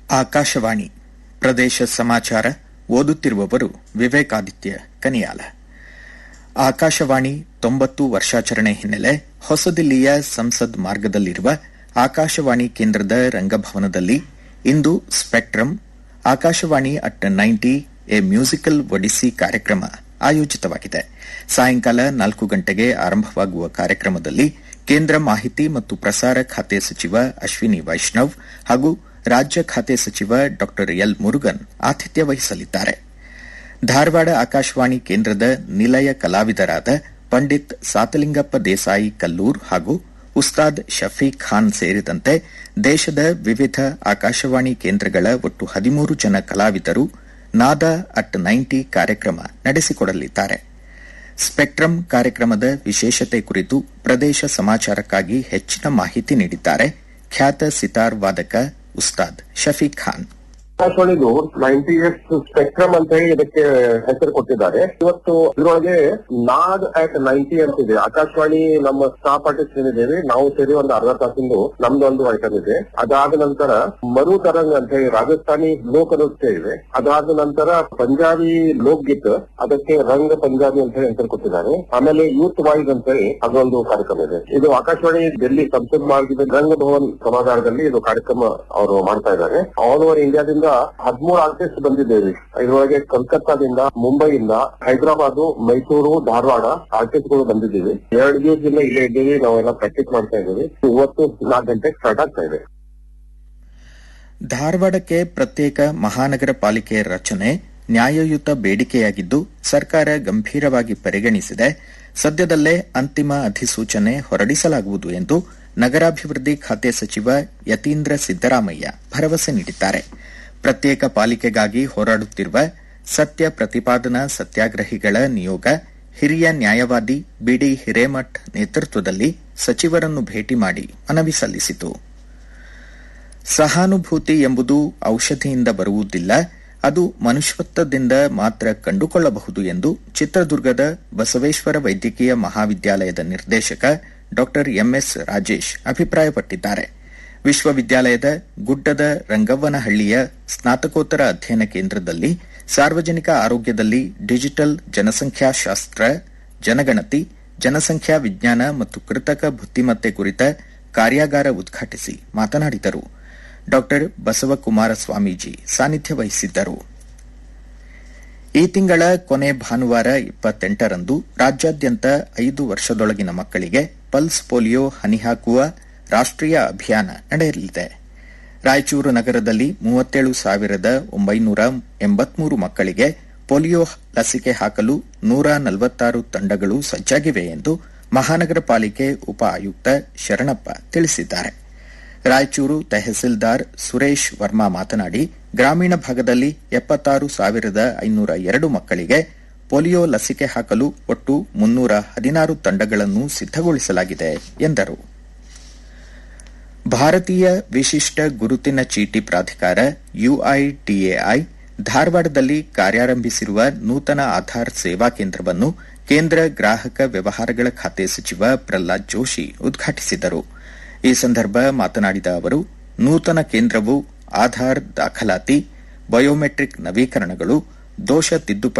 ಆಕಾಶವಾಣಿ ಪ್ರದೇಶ ಸಮಾಚಾರ ಓದುತ್ತಿರುವವರು ವಿವೇಕಾದಿತ್ಯ ಕನಿಯಾಲ. ಆಕಾಶವಾಣಿ 90 ವರ್ಷಾಚರಣೆ ಹಿನ್ನೆಲೆ ಹೊಸದಿಲ್ಲಿಯ ಸಂಸದ್ ಮಾರ್ಗದಲ್ಲಿರುವ ಆಕಾಶವಾಣಿ ಕೇಂದ್ರದ ರಂಗಭವನದಲ್ಲಿ ಇಂದು spectrum Akashvani at 90 A musical Odissi ಕಾರ್ಯಕ್ರಮ ಆಯೋಜಿತವಾಗಿದೆ. ಸಾಯಂಕಾಲ 4 ಗಂಟೆಗೆ ಆರಂಭವಾಗುವ ಕಾರ್ಯಕ್ರಮದಲ್ಲಿ ಕೇಂದ್ರ ಮಾಹಿತಿ ಮತ್ತು ಪ್ರಸಾರ ಖಾತೆ ಸಚಿವ ಅಶ್ವಿನಿ ವೈಷ್ಣವ್ ಹಾಗೂ ರಾಜ್ಯ ಖಾತೆ ಸಚಿವ ಡಾ ಎಲ್ ಮುರುಗನ್ ಆತಿಥ್ಯ ವಹಿಸಲಿದ್ದಾರೆ. ಧಾರವಾಡ ಆಕಾಶವಾಣಿ ಕೇಂದ್ರದ ನಿಲಯ ಕಲಾವಿದರಾದ ಪಂಡಿತ್ ಸಾತಲಿಂಗಪ್ಪ ದೇಸಾಯಿ ಕಲ್ಲೂರ್ ಹಾಗೂ ಉಸ್ತಾದ್ ಶಫೀಕ್ ಖಾನ್ ಸೇರಿದಂತೆ ದೇಶದ ವಿವಿಧ ಆಕಾಶವಾಣಿ ಕೇಂದ್ರಗಳ ಒಟ್ಟು 13 ಜನ ಕಲಾವಿದರು ನಾದ ಅಟ್ 90 ಕಾರ್ಯಕ್ರಮ ನಡೆಸಿಕೊಡಲಿದ್ದಾರೆ. ಸ್ಪೆಕ್ಟ್ರಮ್ ಕಾರ್ಯಕ್ರಮದ ವಿಶೇಷತೆ ಕುರಿತು ಪ್ರದೇಶ ಸಮಾಚಾರಕ್ಕಾಗಿ ಹೆಚ್ಚಿನ ಮಾಹಿತಿ ನೀಡಿದ್ದಾರೆ ಖ್ಯಾತ ಸಿತಾರ್ ವಾದಕ ಉಸ್ತಾದ್ ಶಫೀಕ್ ಖಾನ್. ಆಕಾಶವಾಣಿದು 90 ಇಯರ್ಸ್ ಸ್ಪೆಕ್ಟ್ರಮ್ ಅಂತ ಹೇಳಿ ಇದಕ್ಕೆ ಹೆಸರು ಕೊಟ್ಟಿದ್ದಾರೆ. ಇವತ್ತು ಇದರೊಳಗೆ ನಾದ್ ಅಟ್ 90 ಅಂತಿದೆ. ಆಕಾಶವಾಣಿ ನಮ್ಮ ಸ್ಟಾಫ್ ಆರ್ಟಿಸ್ಟ್ ಏನಿದ್ದೇವೆ ನಾವು ಸೇರಿ ಒಂದು ಅರ್ಧ ತಾಸಿಂದು ನಮ್ದೊಂದು ಐಟಮ್ ಇದೆ. ಅದಾದ ನಂತರ ಮರು ತರಂಗ್ ಅಂತ ಹೇಳಿ ರಾಜಸ್ಥಾನಿ ಲೋಕ ನೃತ್ಯ ಇದೆ. ಅದಾದ ನಂತರ ಪಂಜಾಬಿ ಲೋಕ್ ಗೀತ್ ಅದಕ್ಕೆ ರಂಗ ಪಂಜಾಬಿ ಅಂತ ಹೇಳಿ ಹೆಸರು ಕೊಟ್ಟಿದ್ದಾರೆ. ಆಮೇಲೆ ಯೂತ್ ವಾಯ್ಸ್ ಅಂತ ಹೇಳಿ ಅದೊಂದು ಕಾರ್ಯಕ್ರಮ ಇದೆ. ಇದು ಆಕಾಶವಾಣಿ ಡೆಲ್ಲಿ ಸಂಸದ್ ಮಾರ್ಗದ ರಂಗಭವನ್ ಸಭಾಗಾರದಲ್ಲಿ ಇದು ಕಾರ್ಯಕ್ರಮ ಅವರು ಮಾಡ್ತಾ ಇದ್ದಾರೆ. ಆಲ್ ಓವರ್ ಇಂಡಿಯಾದಿಂದ 13 ಆರ್ಟಿಸ್ಟ್ ಬಂದಿದ್ದೇವೆ. ಇದರೊಳಗೆ ಕೋಲ್ಕತ್ತಾದಿಂದ, ಮುಂಬೈಯಿಂದ, ಹೈದರಾಬಾದ್, ಮೈಸೂರು, ಧಾರವಾಡ ಆರ್ಟಿಸ್ಟ್ಗಳು ಬಂದಿದ್ದೀವಿ. 2 ದಿವಸದಿಂದ ಇಲ್ಲೇ ಇದ್ದೀವಿ. ನಾವೆಲ್ಲ ಪ್ರಾಕ್ಟೀಸ್ ಮಾಡ್ತಾ ಇದ್ದೀವಿ. ಇವತ್ತು 4 ಗಂಟೆಗೆ ಸ್ಟಾರ್ಟ್ ಆಗ್ತಾ ಇದೆ. ಧಾರವಾಡಕ್ಕೆ ಪ್ರತ್ಯೇಕ ಮಹಾನಗರ ಪಾಲಿಕೆ ರಚನೆ ನ್ಯಾಯಯುತ ಬೇಡಿಕೆಯಾಗಿದ್ದು ಸರ್ಕಾರ ಗಂಭೀರವಾಗಿ ಪರಿಗಣಿಸಿದೆ. ಸದ್ಯದಲ್ಲೇ ಅಂತಿಮ ಅಧಿಸೂಚನೆ ಹೊರಡಿಸಲಾಗುವುದು ಎಂದು ನಗರಾಭಿವೃದ್ಧಿ ಖಾತೆ ಸಚಿವ ಯತೀಂದ್ರ ಸಿದ್ದರಾಮಯ್ಯ ಭರವಸೆ ನೀಡಿದ್ದಾರೆ. ಪ್ರತ್ಯೇಕ ಪಾಲಿಕೆಗಾಗಿ ಹೋರಾಡುತ್ತಿರುವ ಸತ್ಯ ಪ್ರತಿಪಾದನಾ ಸತ್ಯಾಗ್ರಹಿಗಳ ನಿಯೋಗ ಹಿರಿಯ ನ್ಯಾಯವಾದಿ ಬಿಡಿ ಹಿರೇಮಠ್ ನೇತೃತ್ವದಲ್ಲಿ ಸಚಿವರನ್ನು ಭೇಟಿ ಮಾಡಿ ಮನವಿ ಸಲ್ಲಿಸಿತು. ಸಹಾನುಭೂತಿ ಎಂಬುದು ಔಷಧಿಯಿಂದ ಬರುವುದಿಲ್ಲ, ಅದು ಮನುಷ್ಯತ್ವದಿಂದ ಮಾತ್ರ ಕಂಡುಕೊಳ್ಳಬಹುದು ಎಂದು ಚಿತ್ರದುರ್ಗದ ಬಸವೇಶ್ವರ ವೈದ್ಯಕೀಯ ಮಹಾವಿದ್ಯಾಲಯದ ನಿರ್ದೇಶಕ ಡಾ ಎಂಎಸ್ ರಾಜೇಶ್ ಅಭಿಪ್ರಾಯಪಟ್ಟಿದ್ದಾರೆ. ವಿಶ್ವವಿದ್ಯಾಲಯದ ಗುಡ್ಡದ ರಂಗವ್ವನಹಳ್ಳಿಯ ಸ್ನಾತಕೋತ್ತರ ಅಧ್ಯಯನ ಕೇಂದ್ರದಲ್ಲಿ ಸಾರ್ವಜನಿಕ ಆರೋಗ್ಯದಲ್ಲಿ ಡಿಜಿಟಲ್ ಜನಸಂಖ್ಯಾಶಾಸ್ತ್ರ, ಜನಗಣತಿ, ಜನಸಂಖ್ಯಾ ವಿಜ್ಞಾನ ಮತ್ತು ಕೃತಕ ಬುದ್ದಿಮತ್ತೆ ಕುರಿತ ಕಾರ್ಯಾಗಾರ ಉದ್ಘಾಟಿಸಿ ಮಾತನಾಡಿದರು. ಡಾ ಬಸವಕುಮಾರ ಸ್ವಾಮೀಜಿ ಸಾನ್ನಿಧ್ಯ ವಹಿಸಿದ್ದರು. ಈ ತಿಂಗಳ ಕೊನೆ ಭಾನುವಾರ 28ರಂದು ರಾಜ್ಯಾದ್ಯಂತ 5 ವರ್ಷದೊಳಗಿನ ಮಕ್ಕಳಿಗೆ ಪಲ್ಸ್ ಪೋಲಿಯೋ ಹನಿ ಹಾಕುವ ರಾಷ್ಟೀಯ ಅಭಿಯಾನ ನಡೆಯಲಿದೆ. ರಾಯಚೂರು ನಗರದಲ್ಲಿ 37,983 ಮಕ್ಕಳಿಗೆ ಪೋಲಿಯೋ ಲಸಿಕೆ ಹಾಕಲು 146 ತಂಡಗಳು ಸಜ್ಜಾಗಿವೆ ಎಂದು ಮಹಾನಗರ ಪಾಲಿಕೆ ಉಪ ಆಯುಕ್ತ ಶರಣಪ್ಪ ತಿಳಿಸಿದ್ದಾರೆ. ರಾಯಚೂರು ತಹಸೀಲ್ದಾರ್ ಸುರೇಶ್ ವರ್ಮಾ ಮಾತನಾಡಿ, ಗ್ರಾಮೀಣ ಭಾಗದಲ್ಲಿ 76,502 ಮಕ್ಕಳಿಗೆ ಪೋಲಿಯೋ ಲಸಿಕೆ ಹಾಕಲು ಒಟ್ಟು 316 ತಂಡಗಳನ್ನು ಸಿದ್ದಗೊಳಿಸಲಾಗಿದೆ ಎಂದರು. ಭಾರತೀಯ ವಿಶಿಷ್ಟ ಗುರುತಿನ ಚೀಟಿ ಪ್ರಾಧಿಕಾರ ಯುಐಡಿಎಐ ಧಾರವಾಡದಲ್ಲಿ ಕಾರ್ಯಾರಂಭಿಸಿರುವ ನೂತನ ಆಧಾರ್ ಸೇವಾ ಕೇಂದ್ರವನ್ನು ಕೇಂದ್ರ ಗ್ರಾಹಕ ವ್ಯವಹಾರಗಳ ಖಾತೆ ಸಚಿವ ಪ್ರಹ್ಲಾದ್ ಜೋಶಿ ಉದ್ಘಾಟಿಸಿದರು. ಈ ಸಂದರ್ಭ ಮಾತನಾಡಿದ ಅವರು, ನೂತನ ಕೇಂದ್ರವು ಆಧಾರ್ ದಾಖಲಾತಿ, ಬಯೋಮೆಟ್ರಿಕ್ ನವೀಕರಣಗಳು, ದೋಷ ತಿದ್ದುಪಡಿ